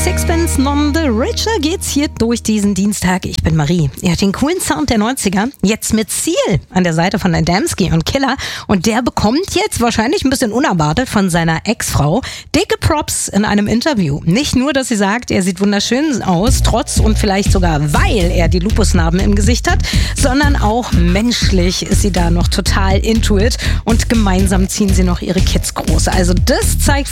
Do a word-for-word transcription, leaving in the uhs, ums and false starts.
Sixpence None the Richer geht's hier durch diesen Dienstag. Ich bin Marie. Er hat den coolen Sound der neunziger, jetzt mit Seal an der Seite von Adamski und Killer. Und der bekommt jetzt wahrscheinlich ein bisschen unerwartet von seiner Ex-Frau dicke Props in einem Interview. Nicht nur, dass sie sagt, er sieht wunderschön aus, trotz und vielleicht sogar weil er die Lupusnarben im Gesicht hat, sondern auch menschlich ist sie da noch total into it und gemeinsam ziehen sie noch ihre Kids groß. Also das zeigt